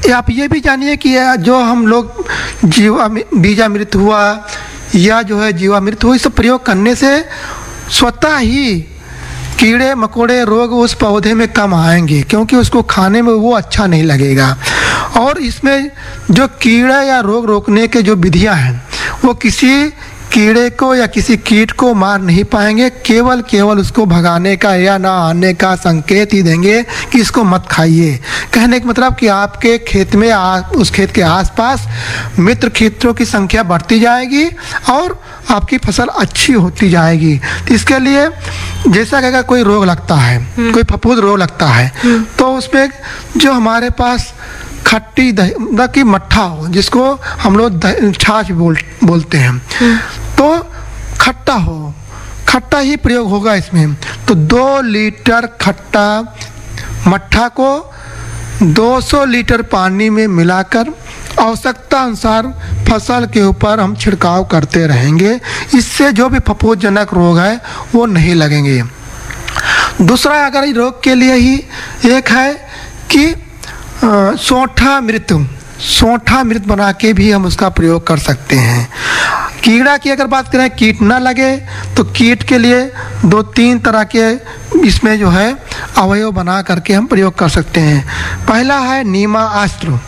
आप ये भी जानिए कि जो हम लोग बीजामृत हुआ या जो है जीवामृत हुआ, इस सब प्रयोग करने से स्वतः ही कीड़े मकोड़े रोग उस पौधे में कम आएंगे, क्योंकि उसको खाने में वो अच्छा नहीं लगेगा। और इसमें जो कीड़ा या रोग रोकने के जो विधियां हैं वो किसी कीड़े को या किसी कीट को मार नहीं पाएंगे, केवल उसको भगाने का या ना आने का संकेत ही देंगे कि इसको मत खाइए। कहने का मतलब कि आपके खेत में उस खेत के आसपास मित्र कीटों की संख्या बढ़ती जाएगी और आपकी फसल अच्छी होती जाएगी। तो इसके लिए जैसा कि अगर कोई रोग लगता है, कोई फफूंद रोग लगता है, तो उसमें जो हमारे पास खट्टी दही की मट्ठा हो, जिसको हम लोग छाछ बोलते हैं, तो खट्टा ही प्रयोग होगा इसमें। तो 2 लीटर खट्टा मट्ठा को 200 लीटर पानी में मिलाकर आवश्यकता अनुसार फसल के ऊपर हम छिड़काव करते रहेंगे। इससे जो भी फफूंदजनक रोग है वो नहीं लगेंगे। दूसरा अगर रोग के लिए ही एक है कि सोंठा मृत बना के भी हम उसका प्रयोग कर सकते हैं। कीड़ा की अगर बात करें, कीट ना लगे तो कीट के लिए 2-3 तरह के इसमें जो है अवयव बना करके हम प्रयोग कर सकते हैं। पहला है नीमास्त्र।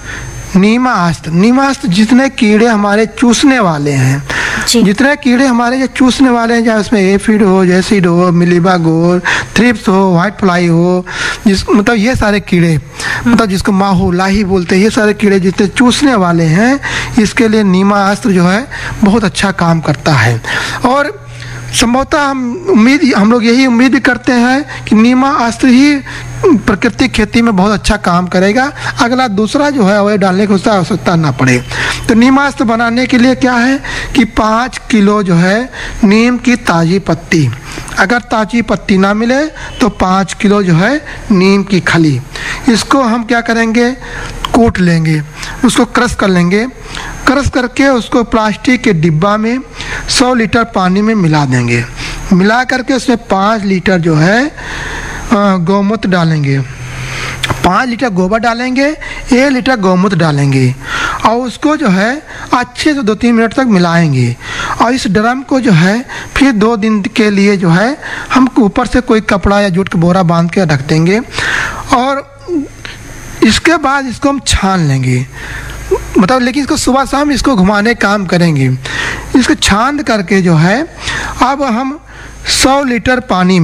जितने कीड़े हमारे चूसने वाले हैं, जितने कीड़े हमारे जो चूसने वाले हैं, चाहे उसमें एफिड हो, जैसिड हो, मिलीबागोर, थ्रिप्स हो, व्हाइट फ्लाई हो, मतलब ये सारे कीड़े, मतलब जिसको माहू लाही बोलते हैं, ये सारे कीड़े जितने चूसने वाले हैं, इसके लिए नीमास्त्र जो है बहुत अच्छा काम करता है। और संभवतः हम लोग यही उम्मीद भी करते हैं कि नीमास्त्र ही प्राकृतिक खेती में बहुत अच्छा काम करेगा। अगला दूसरा जो है वह डालने की उसका आवश्यकता ना पड़े। तो नीमास्त्र बनाने के लिए क्या है कि 5 किलो जो है नीम की ताज़ी पत्ती, अगर ताज़ी पत्ती ना मिले तो 5 किलो जो है नीम की खली, इसको हम क्या करेंगे, कूट लेंगे, उसको क्रश कर लेंगे। क्रश करके उसको प्लास्टिक के डिब्बा में 100 लीटर पानी में मिला देंगे। मिला करके उसमें 5 लीटर जो है गौमूत्र डालेंगे, 5 लीटर गोबर डालेंगे, 1 लीटर गौमूत्र डालेंगे और उसको जो है अच्छे से 2-3 मिनट तक मिलाएंगे। और इस ड्रम को जो है फिर 2 दिन के लिए जो है हम ऊपर से कोई कपड़ा या जूट का बोरा बांध के रख देंगे और इसके बाद इसको हम छान लेंगे, मतलब लेकिन इसको सुबह शाम इसको घुमाने काम करेंगे। इसको छान करके जो है अब हम 100 लीटर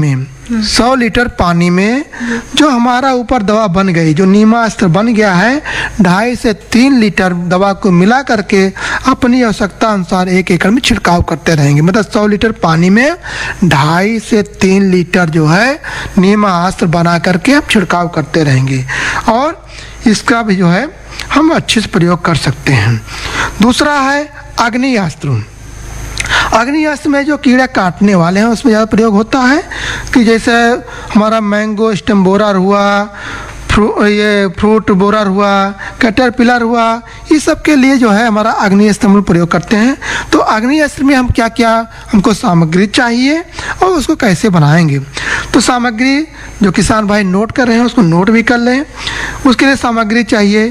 पानी में जो हमारा ऊपर दवा बन गई, जो नीमास्त्र बन गया है, 2.5 से 3 लीटर दवा को मिला करके अपनी आवश्यकता अनुसार 1 एकड़ में छिड़काव करते रहेंगे। मतलब 100 लीटर पानी में 2.5 से 3 लीटर जो है नीमास्त्र बना करके हम छिड़काव करते रहेंगे और इसका भी जो है हम अच्छे से प्रयोग कर सकते हैं। दूसरा है अग्नियास्त्र। अग्नियास्त्र में जो कीड़ा काटने वाले हैं उसमें ज़्यादा प्रयोग होता है कि जैसे हमारा मैंगो स्टेम बोरर हुआ, ये फ्रूट बोरर हुआ, कैटरपिलर हुआ, इस सब के लिए जो है हमारा अग्नियास्त्र हम प्रयोग करते हैं। तो अग्नियास्त्र में हम क्या क्या हमको सामग्री चाहिए और उसको कैसे बनाएंगे, तो सामग्री जो किसान भाई नोट कर रहे हैं उसको नोट भी कर लें। उसके लिए सामग्री चाहिए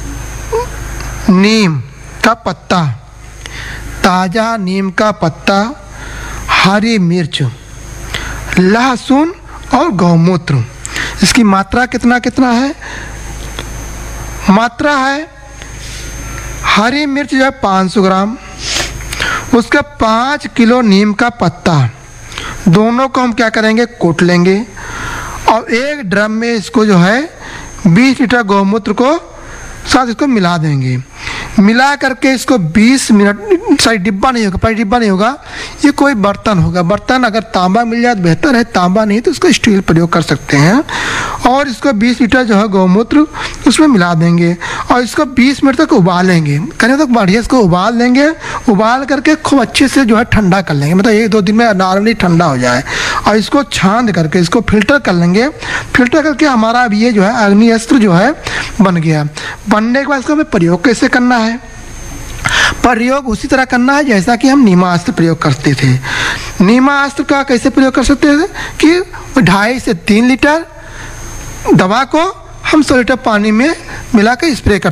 नीम का पत्ता, ताज़ा नीम का पत्ता, हरी मिर्च, लहसुन और गौमूत्र। इसकी मात्रा कितना है, मात्रा है हरी मिर्च जो है 500 ग्राम, उसका 5 किलो नीम का पत्ता, दोनों को हम क्या करेंगे, कूट लेंगे और एक ड्रम में इसको जो है 20 लीटर गौमूत्र को साथ इसको मिला देंगे। मिला करके इसको 20 मिनट, सॉरी डिब्बा नहीं होगा, पर डिब्बा नहीं होगा, ये कोई बर्तन होगा। बर्तन अगर तांबा मिल जाए तो बेहतर है, तांबा नहीं तो इसको स्टील प्रयोग कर सकते हैं। और इसको 20 लीटर जो है गौमूत्र उसमें मिला देंगे और इसको 20 मिनट तक उबालेंगे। करें तो बढ़िया इसको उबाल देंगे, उबाल करके खूब अच्छे से जो है ठंडा कर लेंगे, मतलब 1-2 दिन में नॉर्मली ठंडा हो जाए और इसको छान करके इसको फिल्टर कर लेंगे। फिल्टर करके हमारा अब ये जो है अग्नियास्त्र जो है बन गया। बनने के बाद इसको हमें प्रयोग कैसे करना है, प्रयोग उसी तरह करना है जैसा कि हम नीमास्त्र प्रयोग करते थे। नीमास्त्र का कैसे प्रयोग कर सकते थे कि 2.5 से 3 लीटर दवा को हम 100 लीटर पानी में मिलाकर स्प्रे कर